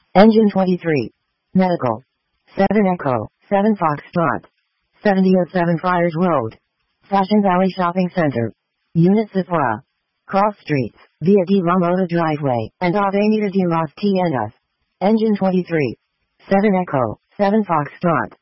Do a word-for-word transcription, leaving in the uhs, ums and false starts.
Engine twenty-three. Medical. seven Echo, seven Foxtrot. seventy oh seven Friars Road. Fashion Valley Shopping Center. Unit Sephora. Cross Streets, via Di Ramona Driveway, and Avenida de las Tiendas. Engine twenty-three. seven Echo, seven Foxtrot.